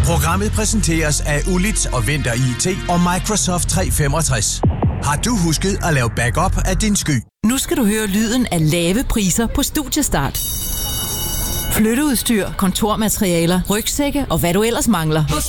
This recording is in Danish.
Programmet præsenteres af Ulits og Vinter IT og Microsoft 365. Har du husket at lave backup af din sky? Nu skal du høre lyden af lave priser på Studiestart. Flytteudstyr, kontormaterialer, rygsække og hvad du ellers mangler.